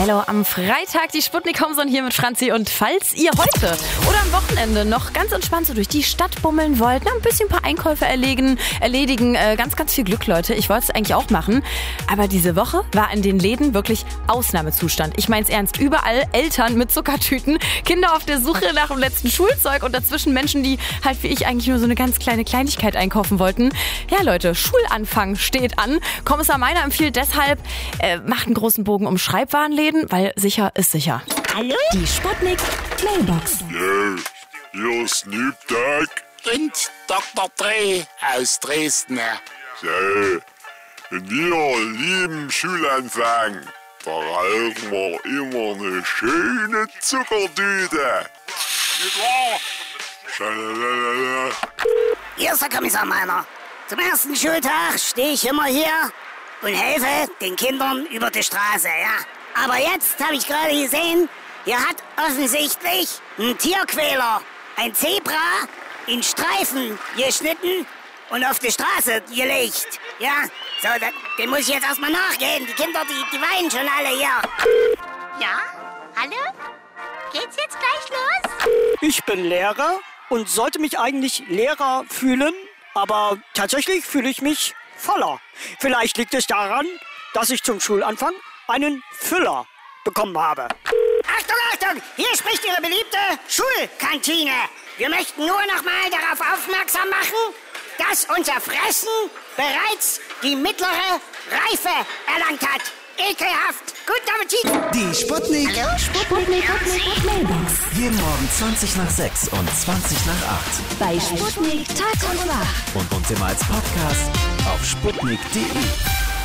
Hello, am Freitag die Sputnik-Homson hier mit Franzi. Und falls ihr heute oder am Wochenende noch ganz entspannt so durch die Stadt bummeln wollt, ein bisschen ein paar Einkäufe erledigen, ganz, ganz viel Glück, Leute. Ich wollte es eigentlich auch machen. Aber diese Woche war in den Läden wirklich Ausnahmezustand. Ich meine es ernst. Überall Eltern mit Zuckertüten, Kinder auf der Suche nach dem letzten Schulzeug und dazwischen Menschen, die halt wie ich eigentlich nur so eine ganz kleine Kleinigkeit einkaufen wollten. Ja, Leute, Schulanfang steht an. Kommissar Meiner empfiehlt deshalb, macht einen großen Bogen um Schreibwarenläden, weil sicher ist sicher. Hallo? Die Sputnik Mailbox. Hier Snoop Dogg Und Dr. Dre aus Dresden. So, in wir lieben Schulanfang, da rauchen wir immer eine schöne Zuckertüte. Nicht wahr? Schalalala. Hier ist der Kommissar Meiner. Zum ersten Schultag stehe ich immer hier und helfe den Kindern über die Straße, ja. Aber jetzt habe ich gerade gesehen, hier hat offensichtlich ein Tierquäler ein Zebra in Streifen geschnitten und auf die Straße gelegt. Ja, so, dem muss ich jetzt erstmal nachgehen. Die Kinder, die weinen schon alle hier. Ja? Hallo? Geht's jetzt gleich los? Ich bin Lehrer und sollte mich eigentlich Lehrer fühlen, aber tatsächlich fühle ich mich voller. Vielleicht liegt es daran, dass ich zum Schulanfang einen Füller bekommen habe. Achtung, Achtung! Hier spricht Ihre beliebte Schulkantine. Wir möchten nur noch mal darauf aufmerksam machen, dass unser Fressen bereits die mittlere Reife erlangt hat. Ekelhaft. Guten Appetit. Die Sputnik. Hallo? Sputnik Mailbox. Jeden Morgen 20 nach 6 und 20 nach 8. Bei Sputnik Tag und Nacht. Und uns immer als Podcast auf sputnik.de.